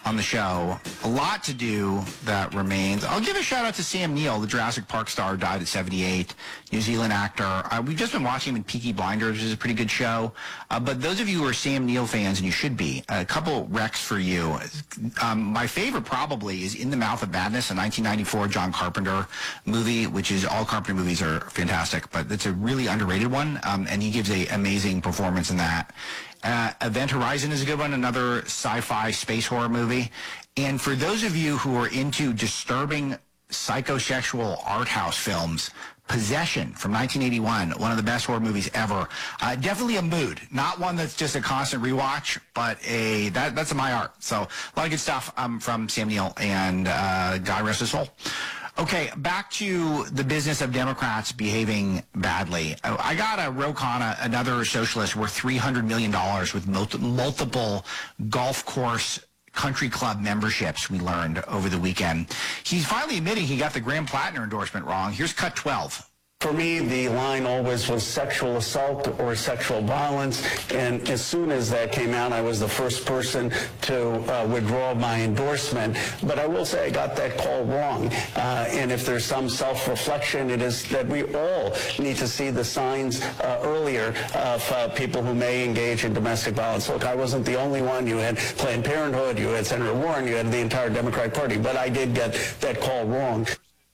on the show. A lot to do that remains. I'll give a shout out to Sam Neill, the Jurassic Park star, died at 78, New Zealand actor. We've just been watching him in Peaky Blinders, which is a pretty good show. But those of you who are Sam Neill fans, and you should be, a couple recs for you. My favorite probably is In the Mouth of Madness, a 1994 John Carpenter movie, which is, all Carpenter movies are fantastic, but it's a really underrated one, and he gives an amazing performance in that. Event Horizon is a good one, another sci-fi space horror movie. And for those of you who are into disturbing psychosexual art house films, Possession from 1981, one of the best horror movies ever. Definitely a mood, not one that's just a constant rewatch, but that's my art. So a lot of good stuff from Sam Neill, and God rest his soul. Okay, back to the business of Democrats behaving badly. I got Ro Khanna, another socialist, worth $300 million with multiple golf course country club memberships, we learned over the weekend. He's finally admitting he got the Graham Plattner endorsement wrong. Here's cut 12. For me, the line always was sexual assault or sexual violence, and as soon as that came out, I was the first person to withdraw my endorsement. But I will say I got that call wrong, and if there's some self-reflection, it is that we all need to see the signs earlier of people who may engage in domestic violence. Look, I wasn't the only one. You had Planned Parenthood, you had Senator Warren, you had the entire Democratic Party, but I did get that call wrong.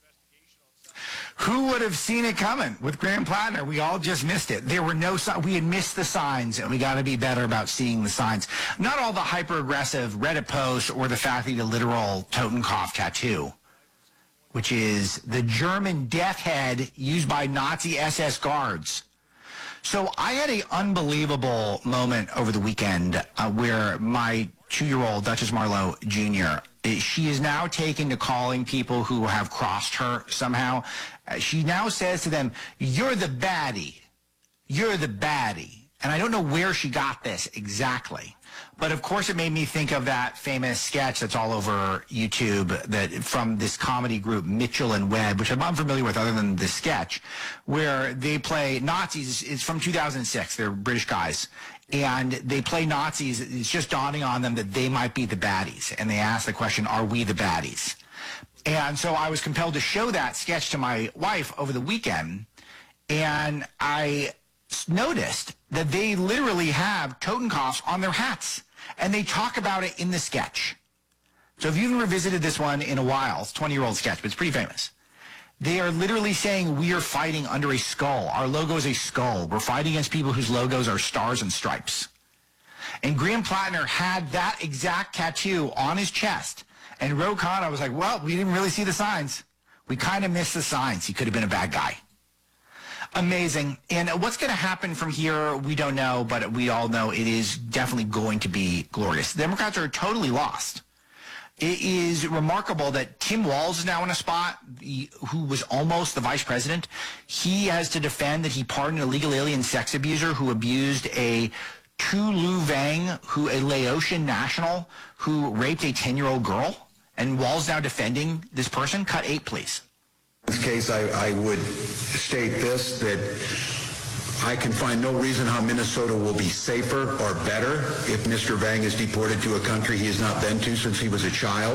Who would have seen it coming with Graham Plattner? We all just missed it. There were no signs. We had missed the signs, and we got to be better about seeing the signs. Not all the hyper-aggressive Reddit posts or the fact that he had a literal Totenkopf tattoo, which is the German death head used by Nazi SS guards. So I had an unbelievable moment over the weekend where my 2-year-old, Duchess Marlowe Jr., she is now taken to calling people who have crossed her somehow. She now says to them, "You're the baddie. You're the baddie." And I don't know where she got this exactly. But, of course, it made me think of that famous sketch that's all over YouTube that from this comedy group, Mitchell and Webb, which I'm unfamiliar with other than this sketch, where they play Nazis. It's from 2006. They're British guys. And they play Nazis. It's just dawning on them that they might be the baddies. And they ask the question, are we the baddies? And so I was compelled to show that sketch to my wife over the weekend. And I noticed that they literally have Totenkopfs on their hats. And they talk about it in the sketch. So if you haven't revisited this one in a while, it's a 20-year-old sketch, but it's pretty famous. They are literally saying we are fighting under a skull. Our logo is a skull. We're fighting against people whose logos are stars and stripes. And Graham Plattner had that exact tattoo on his chest. And Ro Khanna was like, well, we didn't really see the signs. We kind of missed the signs. He could have been a bad guy. Amazing. And what's going to happen from here, we don't know, but we all know it is definitely going to be glorious. The Democrats are totally lost. It is remarkable that Tim Walz is now in a spot, who was almost the vice president. He has to defend that he pardoned an illegal alien sex abuser who abused a Tu Lu Vang, a Laotian national, who raped a 10-year-old girl. And Walz now defending this person. Cut 8, please. In this case, I would state this, that I can find no reason how Minnesota will be safer or better if Mr. Vang is deported to a country he has not been to since he was a child.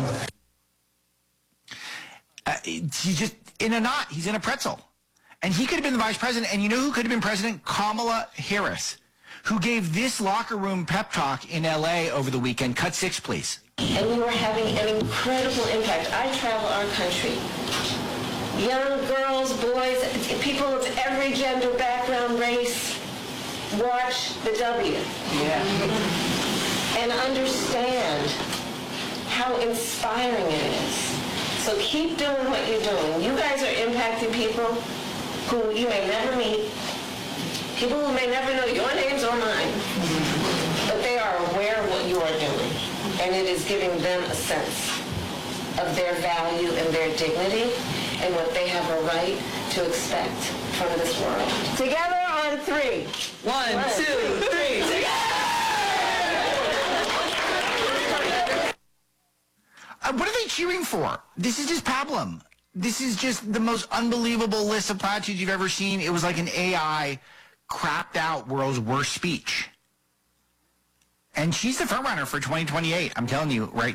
He's just in a knot. He's in a pretzel. And he could have been the vice president. And you know who could have been president? Kamala Harris, who gave this locker room pep talk in L.A. over the weekend. Cut 6, please. And we were having an incredible impact. I travel our country. Young girls, boys, people of every gender, background, race, watch the W. Yeah. And understand how inspiring it is. So keep doing what you're doing. You guys are impacting people who you may never meet, people who may never know your names or mine, but they are aware of what you are doing. And it is giving them a sense of their value and their dignity and what they have a right to expect from this world. Together on 3. 1, 2, 3. Together! What are they cheering for? This is just pablum. This is just the most unbelievable list of platitudes you've ever seen. It was like an AI crapped out world's worst speech. And she's the front runner for 2028. I'm telling you right